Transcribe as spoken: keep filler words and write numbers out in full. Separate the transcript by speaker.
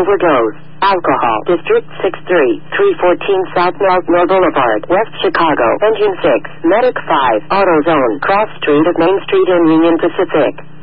Speaker 1: overdose. Alcohol. District six three, three fourteen South Meltmore Boulevard, West Chicago. Engine six, Medic five, AutoZone, Cross Street of Main Street in Union Pacific.